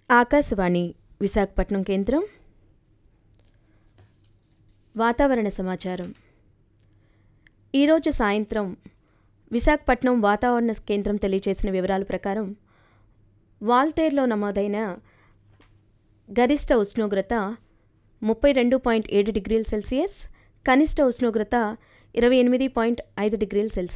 ఆకాశవాణి విశాఖపట్నం కేంద్రం. వాతావరణ సమాచారం. ఈరోజు సాయంత్రం విశాఖపట్నం వాతావరణ కేంద్రం తెలియజేసిన వివరాల ప్రకారం వాల్తేరులో నమోదైన గరిష్ట ఉష్ణోగ్రత 32.7 డిగ్రీల సెల్సియస్, కనిష్ట ఉష్ణోగ్రత 28.5 డిగ్రీల సెల్సియస్.